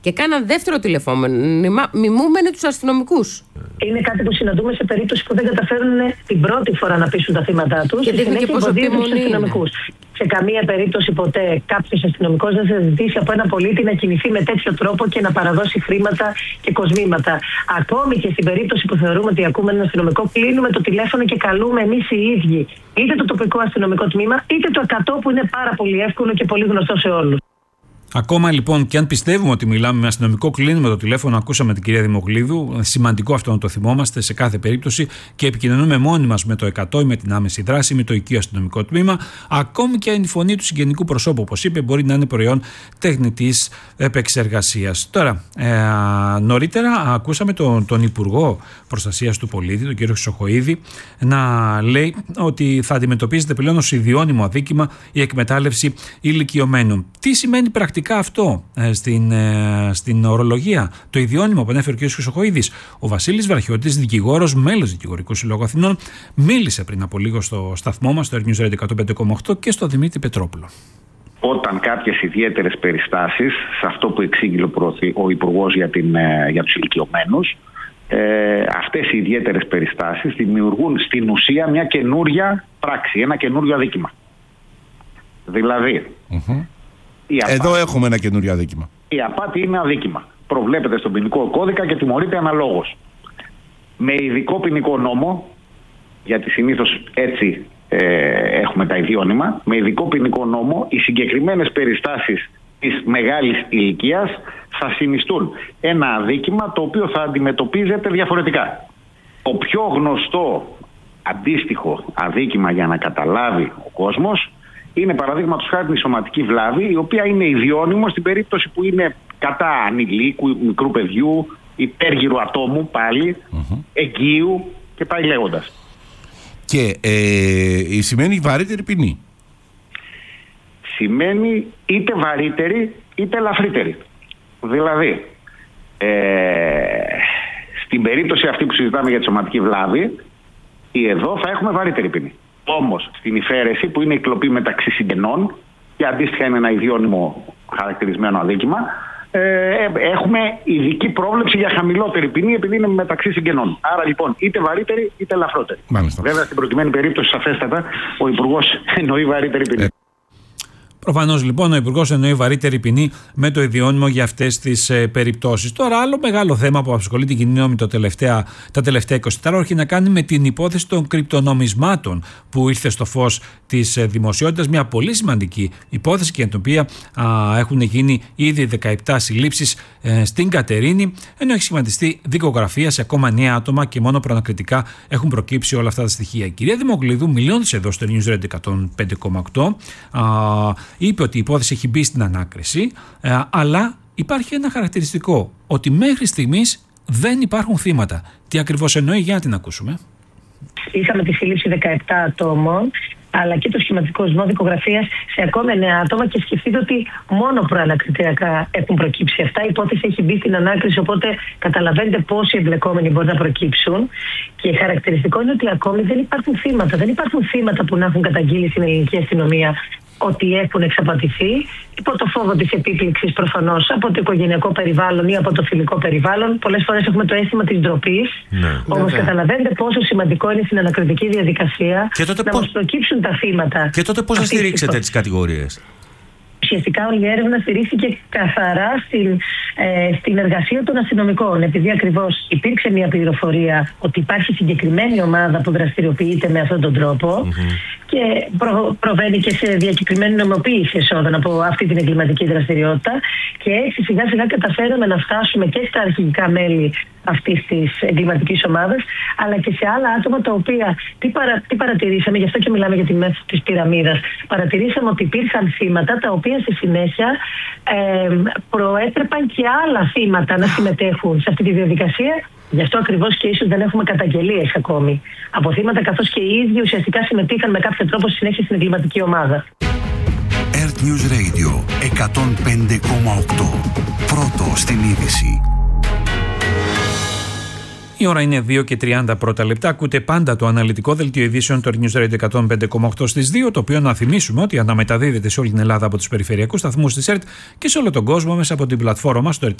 και κάναν δεύτερο τηλεφώνημα μιμούμενοι τους αστυνομικούς. Είναι κάτι που συναντούμε σε περίπτωση που δεν καταφέρουν την πρώτη φορά να πείσουν τα θύματα τους και δείχνει και πόσο επιμονή τους αστυνομικούς. Σε καμία περίπτωση ποτέ κάποιος αστυνομικός δεν θα ζητήσει από ένα πολίτη να κινηθεί με τέτοιο τρόπο και να παραδώσει χρήματα και κοσμήματα. Ακόμη και στην περίπτωση που θεωρούμε ότι ακούμε έναν αστυνομικό, κλείνουμε το τηλέφωνο και καλούμε εμείς οι ίδιοι είτε το τοπικό αστυνομικό τμήμα είτε το 100 που είναι πάρα πολύ εύκολο και πολύ γνωστό σε όλους. Ακόμα λοιπόν και αν πιστεύουμε ότι μιλάμε με αστυνομικό, κλείνουμε το τηλέφωνο, ακούσαμε την κυρία Δημοκλίδου, σημαντικό αυτό να το θυμόμαστε σε κάθε περίπτωση και επικοινωνούμε μόνοι μας με το 100 ή με την άμεση δράση, με το οικείο αστυνομικό τμήμα, ακόμη και αν η φωνή του συγγενικού προσώπου, όπως είπε, μπορεί να είναι προϊόν τεχνητής επεξεργασίας. Τώρα, νωρίτερα ακούσαμε τον Υπουργό Προστασίας του Πολίτη, τον κύριο Χρυσοχοΐδη, να λέει ότι θα αντιμετωπίζεται πλέον ως ιδιώνυμο αδίκημα η εκμετάλλευση ηλικιωμένων. Τι σημαίνει πρακτικά αυτό στην ορολογία, το ιδιώνυμο που ανέφερε ο κ. Χρυσοχοΐδης? Ο Βασίλης Βραχιώτης, δικηγόρος, μέλος Δικηγορικού Συλλόγου Αθηνών, μίλησε πριν από λίγο στο σταθμό μας, στο News Radio 105,8 και στο Δημήτρη Πετρόπουλο. Όταν κάποιες ιδιαίτερες περιστάσεις, σε αυτό που εξήγηλε ο Υπουργός για τους ηλικιωμένους, αυτές οι ιδιαίτερες περιστάσεις δημιουργούν στην ουσία μια καινούρια πράξη, ένα καινούριο αδίκημα. Δηλαδή, εδώ έχουμε ένα καινούριο αδίκημα. Η απάτη είναι αδίκημα. Προβλέπεται στον ποινικό κώδικα και τιμωρείται αναλόγως. Με ειδικό ποινικό νόμο, γιατί συνήθως έτσι έχουμε τα ιδιώνυμα, με ειδικό ποινικό νόμο οι συγκεκριμένες περιστάσεις της μεγάλης ηλικίας θα συνιστούν ένα αδίκημα το οποίο θα αντιμετωπίζεται διαφορετικά. Το πιο γνωστό αντίστοιχο αδίκημα για να καταλάβει ο κόσμος είναι παραδείγματος χάρη η σωματική βλάβη, η οποία είναι ιδιώνυμο στην περίπτωση που είναι κατά ανηλίκου, μικρού παιδιού, υπέργυρου ατόμου πάλι, εγκύου και πάει λέγοντας. Και σημαίνει βαρύτερη ποινή. Σημαίνει είτε βαρύτερη είτε ελαφρύτερη. Δηλαδή, στην περίπτωση αυτή που συζητάμε για τη σωματική βλάβη, εδώ θα έχουμε βαρύτερη ποινή. Όμως στην υφαίρεση, που είναι η κλοπή μεταξύ συγγενών και αντίστοιχα είναι ένα ιδιώνυμο χαρακτηρισμένο αδίκημα, έχουμε ειδική πρόβλεψη για χαμηλότερη ποινή επειδή είναι μεταξύ συγγενών. Άρα λοιπόν είτε βαρύτερη είτε ελαφρότερη. Βέβαια στην προκειμένη περίπτωση σαφέστατα ο Υπουργός εννοεί βαρύτερη ποινή. Προφανώς λοιπόν ο Υπουργός εννοεί βαρύτερη ποινή με το ιδιώνυμο για αυτές τις περιπτώσεις. Τώρα, άλλο μεγάλο θέμα που απασχολεί την κοινή γνώμη τα τελευταία 24 έχει να κάνει με την υπόθεση των κρυπτονομισμάτων που ήρθε στο φως της δημοσιότητας. Μια πολύ σημαντική υπόθεση και για την οποία έχουν γίνει ήδη 17 συλλήψεις στην Κατερίνη, ενώ έχει σχηματιστεί δικογραφία σε ακόμα 9 άτομα και μόνο προανακριτικά έχουν προκύψει όλα αυτά τα στοιχεία. Η κυρία Δημοκλίδου, μιλώντας εδώ στο News Radio 105,8, είπε ότι η υπόθεση έχει μπει στην ανάκριση, αλλά υπάρχει ένα χαρακτηριστικό, ότι μέχρι στιγμής δεν υπάρχουν θύματα. Τι ακριβώς εννοεί, για να την ακούσουμε. Είχαμε τη σύλληψη 17 ατόμων, αλλά και το σχηματικό σμό δικογραφίας σε ακόμα 9 άτομα και σκεφτείτε ότι μόνο προανακριτικά έχουν προκύψει αυτά. Η υπόθεση έχει μπει στην ανάκριση, οπότε καταλαβαίνετε πόσοι εμπλεκόμενοι μπορεί να προκύψουν. Και χαρακτηριστικό είναι ότι ακόμη δεν υπάρχουν θύματα. Δεν υπάρχουν θύματα που να έχουν καταγγείλει στην ελληνική αστυνομία ότι έχουν εξαπατηθεί, υπό το φόβο της επίπληξης προφανώς από το οικογενειακό περιβάλλον ή από το φιλικό περιβάλλον. Πολλές φορές έχουμε το αίσθημα της ντροπής. Όμως καταλαβαίνετε πόσο σημαντικό είναι στην ανακριτική διαδικασία να μας προκύψουν τα θύματα. Και τότε πώς θα στηρίξετε τις κατηγορίες? Ουσιαστικά όλη η έρευνα στηρίχθηκε καθαρά στην εργασία των αστυνομικών. Επειδή ακριβώς υπήρξε μια πληροφορία ότι υπάρχει συγκεκριμένη ομάδα που δραστηριοποιείται με αυτόν τον τρόπο και προβαίνει και σε διακεκριμένη νομιμοποίηση εσόδων από αυτή την εγκληματική δραστηριότητα. Και έτσι σιγά σιγά καταφέραμε να φτάσουμε και στα αρχηγικά μέλη αυτής της εγκληματικής ομάδας, αλλά και σε άλλα άτομα τα οποία τι παρατηρήσαμε, γι' αυτό και μιλάμε για τη μέθοδο της πυραμίδας. Παρατηρήσαμε ότι υπήρχαν θύματα τα οποία στη συνέχεια προέτρεπαν και άλλα θύματα να συμμετέχουν σε αυτή τη διαδικασία. Γι' αυτό ακριβώς και ίσως δεν έχουμε καταγγελίες ακόμη από θύματα, καθώς και οι ίδιοι ουσιαστικά συμμετείχαν με κάποιο τρόπο στη συνέχεια στην εγκληματική ομάδα. Earth News Radio 105,8. Πρώτο στην είδηση. Η ώρα είναι 2 και 30 πρώτα λεπτά. Ακούτε πάντα το αναλυτικό δελτίο ειδήσεων του News Radio 105,8 στις 2, το οποίο να θυμίσουμε ότι αναμεταδίδεται σε όλη την Ελλάδα από τους περιφερειακούς σταθμούς της ΕΡΤ και σε όλο τον κόσμο μέσα από την πλατφόρμα στο